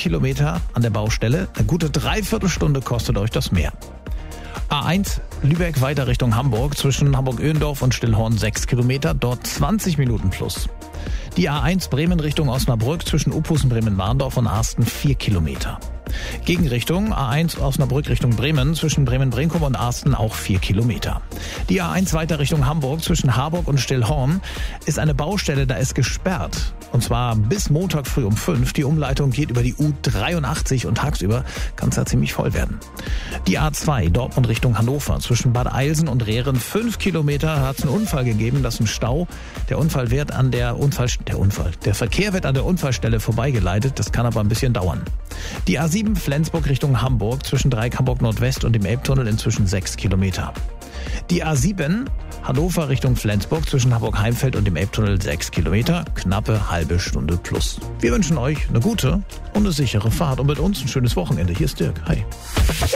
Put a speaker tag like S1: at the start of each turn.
S1: Kilometer an der Baustelle. Eine gute Dreiviertelstunde kostet euch das mehr. A1 Lübeck weiter Richtung Hamburg, zwischen Hamburg-Öhendorf und Stillhorn 6 Kilometer, dort 20 Minuten plus. Die A1 Bremen Richtung Osnabrück, zwischen Uphusen, Bremen-Warndorf und Arsten 4 Kilometer. Gegenrichtung A1 Osnabrück Richtung Bremen, zwischen Bremen-Brinkum und Arsten auch 4 Kilometer. Die A1 weiter Richtung Hamburg, zwischen Harburg und Stillhorn, ist eine Baustelle, da ist gesperrt. Und zwar bis Montag früh um 5. Die Umleitung geht über die U83 und tagsüber kann es da ziemlich voll werden. Die A2 Dortmund Richtung Hannover, zwischen Bad Eilsen und Rehren 5 Kilometer, hat es einen Unfall gegeben, das ist ein Stau. Der Verkehr wird an der Unfallstelle vorbeigeleitet, das kann aber ein bisschen dauern. Die A7 Flensburg Richtung Hamburg, zwischen Dreieck Hamburg Nordwest und dem Elbtunnel inzwischen 6 Kilometer. Die A7 Hannover Richtung Flensburg, zwischen Hamburg-Heimfeld und dem Elbtunnel 6 Kilometer, knappe halbe Stunde plus. Wir wünschen euch eine gute und eine sichere Fahrt und mit uns ein schönes Wochenende. Hier ist Dirk. Hi.